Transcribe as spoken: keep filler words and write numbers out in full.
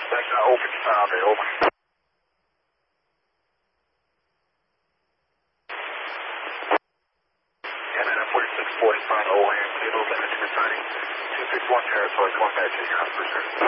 That's uh, open Foundry, over. And then forty-six forty, final O M, cable limit to returning two six one territory, going back to your house, for sure.